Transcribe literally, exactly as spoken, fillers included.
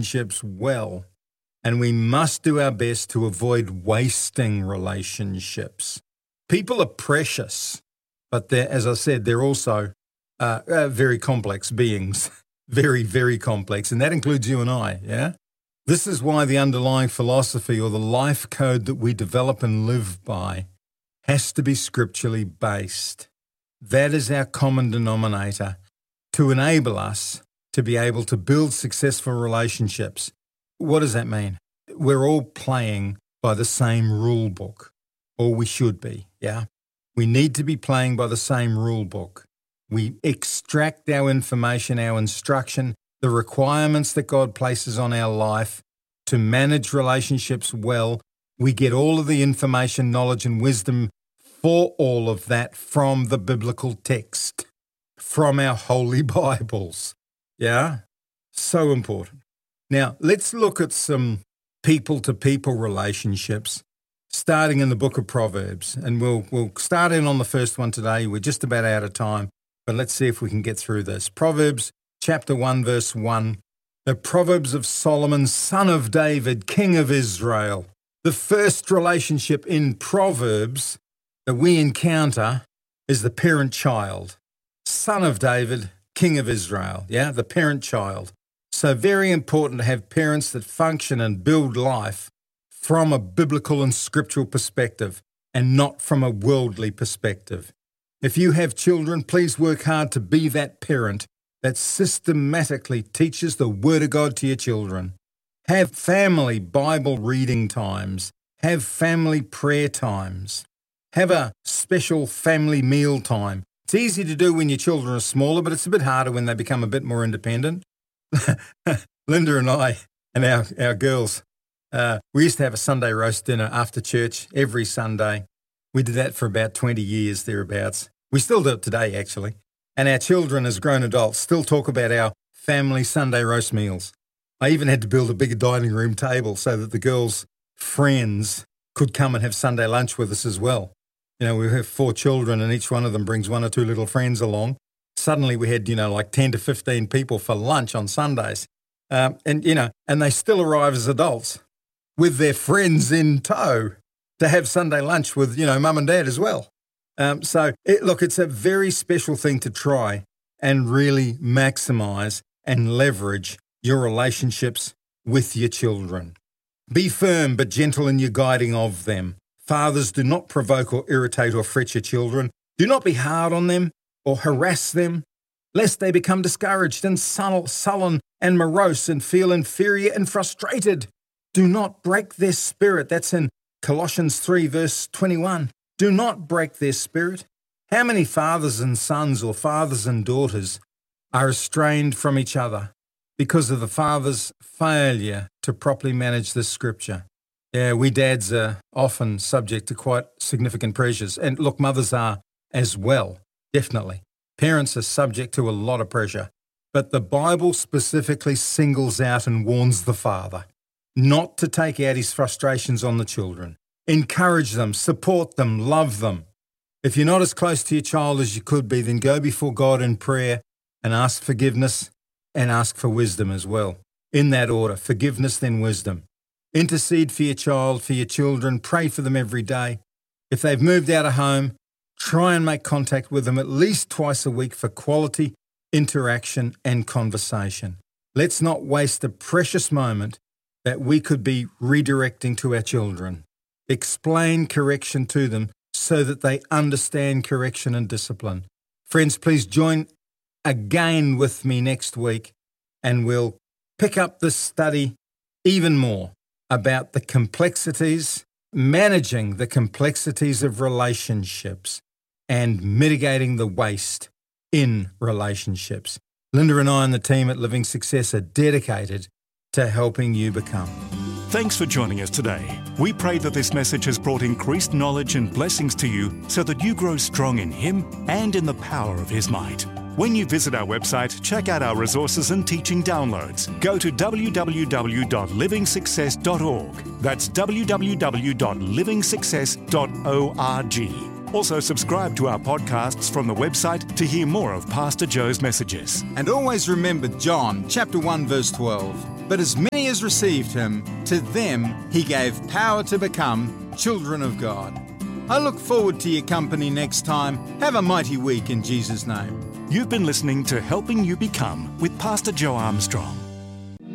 relationships well, and we must do our best to avoid wasting relationships. People are precious, but they're, as I said, they're also uh, uh, very complex beings, very, very complex, and that includes you and I, yeah? This is why the underlying philosophy or the life code that we develop and live by has to be scripturally based. That is our common denominator to enable us to be able to build successful relationships. What does that mean? We're all playing by the same rule book, or we should be, yeah? We need to be playing by the same rule book. We extract our information, our instruction, the requirements that God places on our life to manage relationships well. We get all of the information, knowledge, and wisdom for all of that from the biblical text, from our holy Bibles. Yeah? So important. Now, let's look at some people-to-people relationships, starting in the book of Proverbs. And we'll we'll start in on the first one today. We're just about out of time, but let's see if we can get through this. Proverbs chapter one, verse one. The Proverbs of Solomon, son of David, king of Israel. The first relationship in Proverbs that we encounter is the parent-child. Son of David, king of Israel. Yeah, the parent-child. So very important to have parents that function and build life from a biblical and scriptural perspective and not from a worldly perspective. If you have children, please work hard to be that parent that systematically teaches the Word of God to your children. Have family Bible reading times. Have family prayer times. Have a special family meal time. It's easy to do when your children are smaller, but it's a bit harder when they become a bit more independent. Linda and I and our, our girls, uh, we used to have a Sunday roast dinner after church every Sunday. We did that for about twenty years, thereabouts. We still do it today, actually. And our children, as grown adults, still talk about our family Sunday roast meals. I even had to build a bigger dining room table so that the girls' friends could come and have Sunday lunch with us as well. You know, we have four children and each one of them brings one or two little friends along. Suddenly we had, you know, like ten to fifteen people for lunch on Sundays. Um, and, you know, and they still arrive as adults with their friends in tow to have Sunday lunch with, you know, mum and dad as well. Um, so, it, look, it's a very special thing to try and really maximize and leverage your relationships with your children. Be firm but gentle in your guiding of them. Fathers, do not provoke or irritate or fret your children. Do not be hard on them or harass them, lest they become discouraged and sullen and morose and feel inferior and frustrated. Do not break their spirit. That's in Colossians three, verse twenty-one. Do not break their spirit. How many fathers and sons or fathers and daughters are estranged from each other because of the father's failure to properly manage this scripture? Yeah, we dads are often subject to quite significant pressures. And look, mothers are as well, definitely. Parents are subject to a lot of pressure. But the Bible specifically singles out and warns the father not to take out his frustrations on the children. Encourage them, support them, love them. If you're not as close to your child as you could be, then go before God in prayer and ask forgiveness and ask for wisdom as well. In that order, forgiveness, then wisdom. Intercede for your child, for your children. Pray for them every day. If they've moved out of home, try and make contact with them at least twice a week for quality interaction and conversation. Let's not waste a precious moment that we could be redirecting to our children. Explain correction to them so that they understand correction and discipline. Friends, please join again with me next week and we'll pick up this study even more about the complexities, managing the complexities of relationships and mitigating the waste in relationships. Linda and I and the team at Living Success are dedicated to helping you become. Thanks for joining us today. We pray that this message has brought increased knowledge and blessings to you so that you grow strong in Him and in the power of His might. When you visit our website, check out our resources and teaching downloads. Go to w w w dot living success dot org. That's w w w dot living success dot org. Also, subscribe to our podcasts from the website to hear more of Pastor Joe's messages. And always remember John chapter one, verse twelve. But as many as received him, to them he gave power to become children of God. I look forward to your company next time. Have a mighty week in Jesus' name. You've been listening to Helping You Become with Pastor Joe Armstrong.